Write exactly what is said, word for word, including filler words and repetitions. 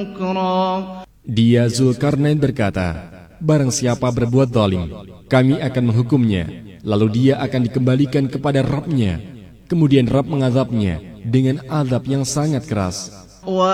Dia Zulkarnain berkata, barang siapa berbuat zalim, kami akan menghukumnya, lalu dia akan dikembalikan kepada Rabb-Nya. Kemudian Rabb mengazabnya dengan azab yang sangat keras.